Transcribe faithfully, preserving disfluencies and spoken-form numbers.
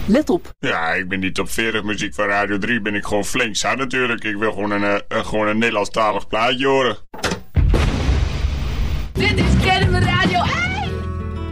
Let op. Ja, ik ben die top veertig muziek van Radio drie ben ik gewoon flink zat natuurlijk. Ik wil gewoon een, uh, gewoon een Nederlandstalig plaatje horen.